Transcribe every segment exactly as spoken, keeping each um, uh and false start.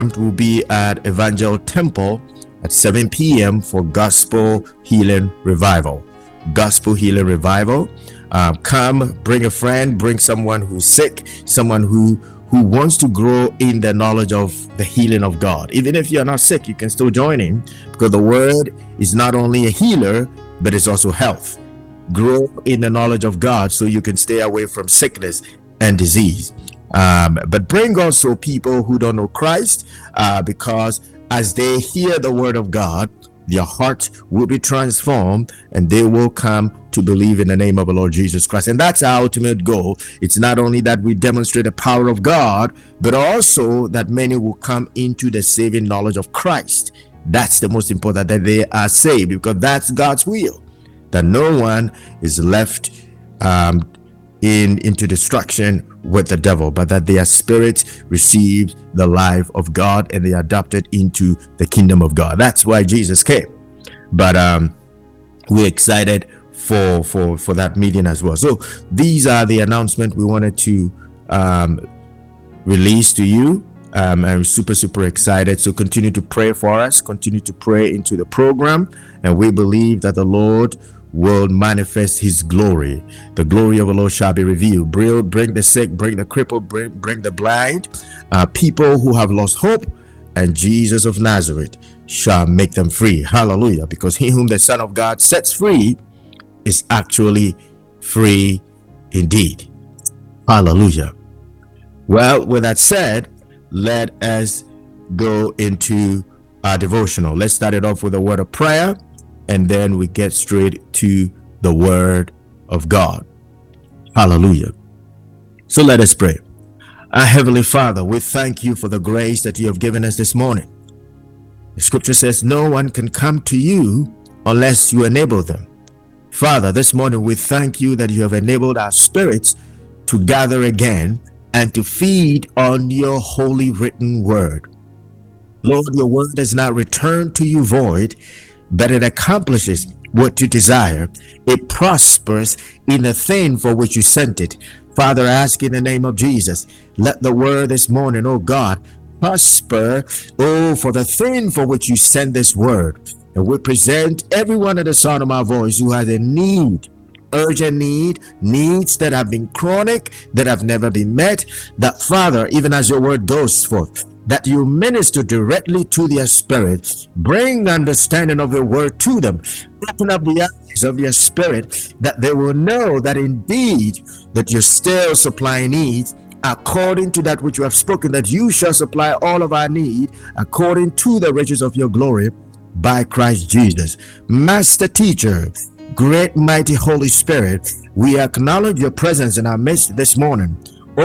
will be at Evangel Temple at seven p.m. for Gospel Healing Revival. Gospel Healing Revival. Um, come, bring a friend, bring someone who's sick, someone who who wants to grow in the knowledge of the healing of God. Even if you're not sick, you can still join in, because the word is not only a healer, but it's also health. Grow in the knowledge of God so you can stay away from sickness and disease. Um, but bring also people who don't know Christ, uh, because as they hear the word of God, their hearts will be transformed and they will come to believe in the name of the Lord Jesus Christ. And that's our ultimate goal. It's not only that we demonstrate the power of God, but also that many will come into the saving knowledge of Christ. That's the most important, that they are saved, because that's God's will, that no one is left um, in into destruction with the devil, but that their spirit receives the life of God and they are adopted into the kingdom of God. That's why Jesus came. But um, we're excited for for for that meeting as well. So these are the announcements we wanted to um, release to you. Um, I'm super super excited. So continue to pray for us. Continue to pray into the program, and we believe that the Lord will manifest his glory. The glory of the Lord shall be revealed. Bring, bring the sick, bring the crippled, bring, bring the blind, uh, people who have lost hope, and Jesus of Nazareth shall make them free. Hallelujah. Because he whom the Son of God sets free is actually free indeed. Hallelujah. Well, with that said, let us go into our devotional. Let's start it off with a word of prayer, and then we get straight to the word of God. Hallelujah. So let us pray. Our Heavenly Father, we thank you for the grace that you have given us this morning. The scripture says no one can come to you unless you enable them. Father, this morning we thank you that you have enabled our spirits to gather again and to feed on your holy written word. Lord, your word does not return to you void, but it accomplishes what you desire. It prospers in the thing for which you sent it. Father, I ask in the name of Jesus, let the word this morning, oh God, prosper, oh, for the thing for which you send this word. And we present everyone at the sound of my voice who has a need, urgent need, needs that have been chronic, that have never been met, that Father, even as your word goes forth, that you minister directly to their spirit, bring understanding of the word to them, open up the eyes of their spirit, that they will know that indeed that you're still supplying needs according to that which you have spoken, that you shall supply all of our need according to the riches of your glory by Christ Jesus. Master teacher, great mighty Holy Spirit, we acknowledge your presence in our midst this morning. Oh,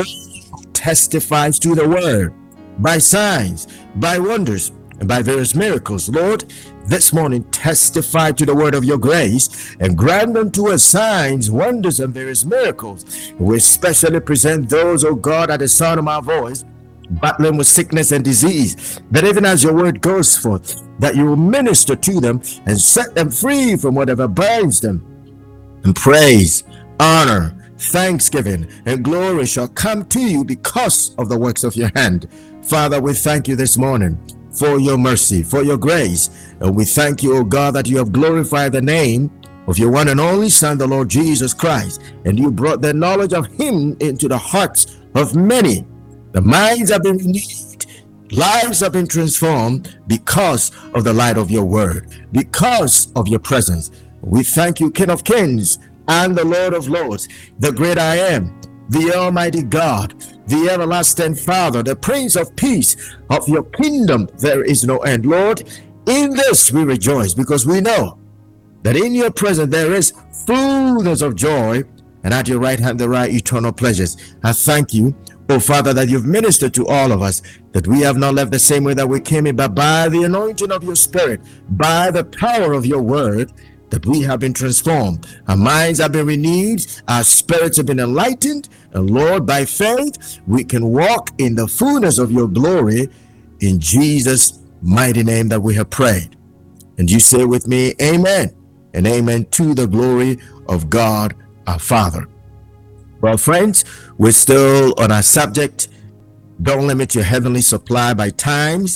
testifies to the word by signs, by wonders, and by various miracles. Lord, this morning testify to the word of your grace and grant unto us signs, wonders, and various miracles. We especially present those, oh God, at the sound of my voice, battling with sickness and disease, that even as your word goes forth, that you will minister to them and set them free from whatever binds them. And praise, honor, thanksgiving, and glory shall come to you because of the works of your hand. Father, we thank you this morning for your mercy, for your grace. And we thank you, O God, that you have glorified the name of your one and only Son, the Lord Jesus Christ. And you brought the knowledge of him into the hearts of many. The minds have been renewed, lives have been transformed because of the light of your word, because of your presence. We thank you, King of Kings and the Lord of Lords, the great I am, the Almighty God, the everlasting Father, the Prince of Peace. Of your kingdom there is no end. Lord, in this we rejoice, because we know that in your presence there is fullness of joy, and at your right hand there are eternal pleasures. I thank you, oh Father, that you've ministered to all of us, that we have not left the same way that we came in, but by the anointing of your Spirit, by the power of your word, that we have been transformed. Our minds have been renewed, our spirits have been enlightened, and Lord, by faith, we can walk in the fullness of your glory, in Jesus' mighty name that we have prayed. And you say with me, amen, and amen, to the glory of God our Father. Well, friends, we're still on our subject, Don't limit your heavenly supply by times